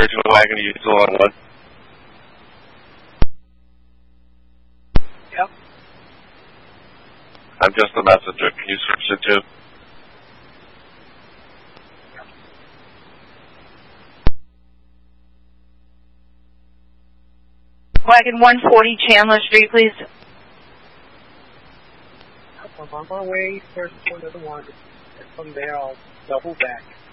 station wagon, you still on one? Yep. I'm just the messenger. Can you switch it to? Wagon 140 Chandler Street, please. I'm on my way. First one to the one. And from there, I'll double back.